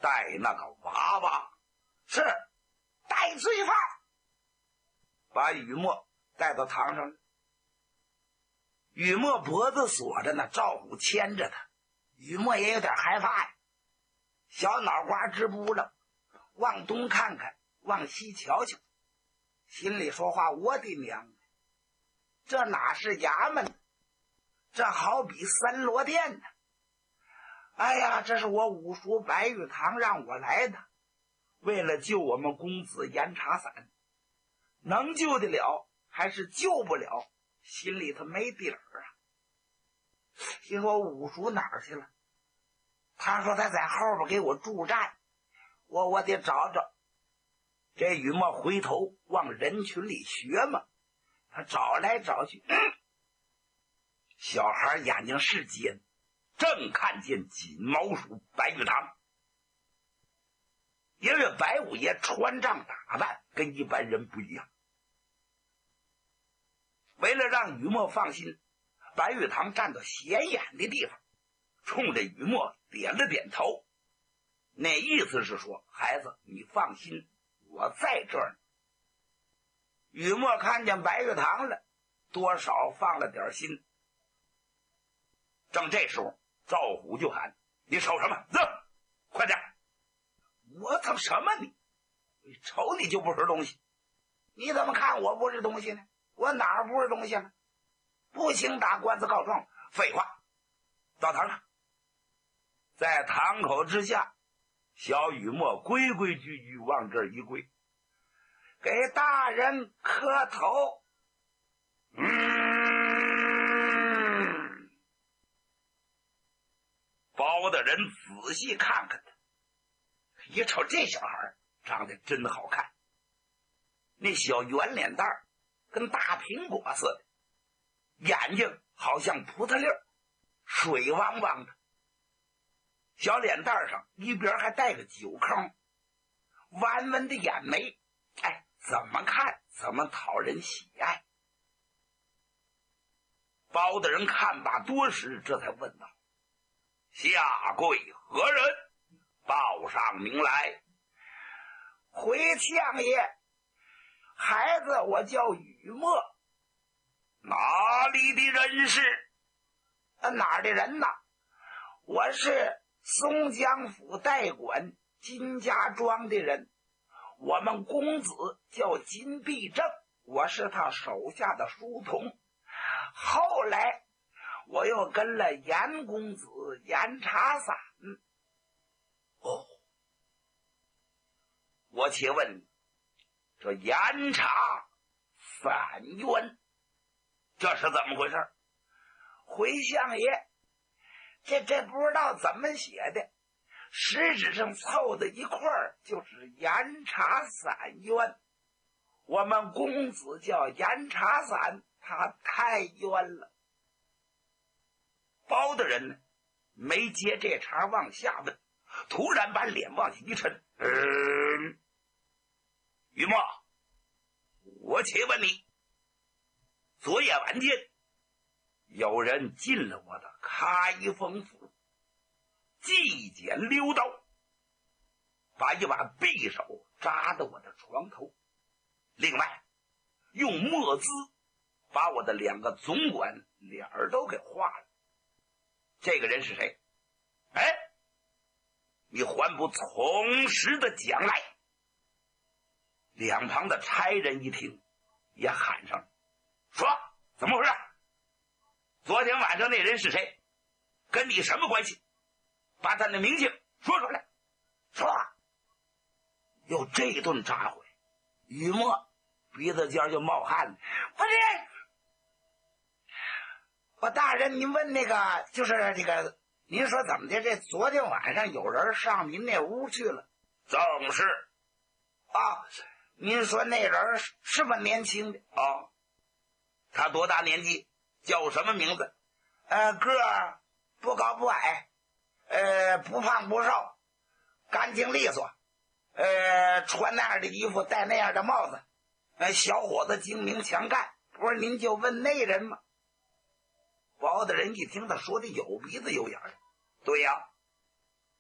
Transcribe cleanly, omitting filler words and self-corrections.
带那个娃娃。 是，带罪犯。 把雨墨带到堂上了。雨墨脖子锁着呢，赵虎牵着他，雨墨也有点害怕呀，小脑瓜直扑棱，往东看看，往西瞧瞧，心里说话：我的娘，这哪是衙门，这好比三罗殿呢！哎呀，这是我五叔白玉堂让我来的，为了救我们公子严茶伞，能救得了还是救不了，心里头没底儿啊。心说五叔哪儿去了？他说他在后边给我助战，我得找找。这雨墨回头往人群里学嘛，他找来找去，小孩眼睛是尖，正看见锦毛鼠白玉堂。因为白五爷穿仗打扮跟一般人不一样，为了让雨墨放心，白玉堂站到显眼的地方，冲着雨墨点了点头，那意思是说：孩子，你放心，我在这儿呢。雨墨看见白玉堂了，多少放了点心。正这时候，赵虎就喊：你瞅什么？走，快点！我瞅什么你？瞅你就不是东西。你怎么看我不是东西呢？我哪儿不是东西了？不行，打官司告状。废话，到堂上。在堂口之下，小雨墨规规矩矩往这儿一跪，给大人磕头。包大人仔细看看他，一瞅这小孩长得真好看，那小圆脸蛋儿跟大苹果似的，眼睛好像葡萄粒儿，水汪汪的，小脸蛋上一边还带个酒坑，弯弯的眼眉，哎，怎么看怎么讨人喜爱。包大人看罢多时，这才问道：下跪何人？报上名来。回相爷，孩子我叫雨墨。哪里的人士？哪儿的人呐？我是松江府代管金家庄的人，我们公子叫金必正，我是他手下的书童。后来我又跟了严公子严茶伞。哦，我且问你，这严茶伞冤这是怎么回事？回相爷，这不知道怎么写的，实质上凑在一块儿就是严茶伞冤。我们公子叫严茶伞，他太冤了。包大人呢，没接这茬往下问，突然把脸往下一沉。雨墨，我且问你，昨夜晚间有人进了我的开封府，祭捡溜刀，把一把匕首扎到我的床头，另外用墨汁把我的两个总管脸儿都给画了。这个人是谁？哎，你还不从实的讲来。两旁的差人一听也喊上了，说怎么回事？昨天晚上那人是谁？跟你什么关系？把他的名姓说出来。说有这顿扎回，雨墨鼻子尖就冒汗了。不是我大人，您问那个就是这个，您说怎么的？这昨天晚上有人上您那屋去了？正是啊。您说那人是不年轻的啊？他多大年纪？叫什么名字？个儿不高不矮，不胖不瘦，干净利索，穿那样的衣服，戴那样的帽子，小伙子精明强干。不是您就问那人吗？包大人一听他说的有鼻子有眼儿，对呀，